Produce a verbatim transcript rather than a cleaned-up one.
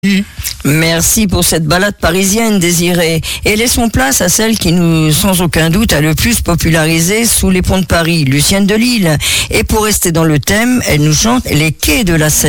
Merci pour cette balade parisienne, Désirée. Et laissons place à celle qui nous, sans aucun doute, a le plus popularisé sous les ponts de Paris, Lucienne de Lille. Et pour rester dans le thème, elle nous chante Les quais de la Seine.